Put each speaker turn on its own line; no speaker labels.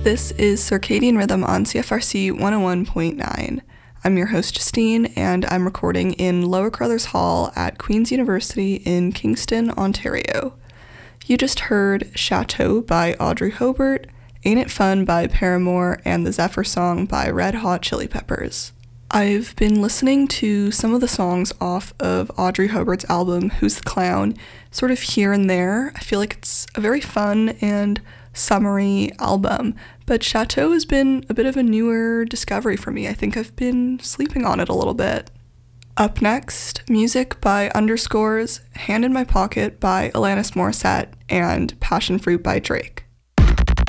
This is Circadian Rhythm on CFRC 101.9. I'm your host, Justine, and I'm recording in Lower Carruthers Hall at Queen's University in Kingston, Ontario. You just heard Chateau by Audrey Hobart, Ain't It Fun by Paramore, and The Zephyr Song by Red Hot Chili Peppers. I've been listening to some of the songs off of Audrey Hobart's album, Who's the Clown, sort of here and there. I feel like it's a very fun and summery album, but Chateau has been a bit of a newer discovery for me. I think I've been sleeping on it a little bit. Up next, music by Underscores, Hand in My Pocket by Alanis Morissette, and Passion Fruit by Drake.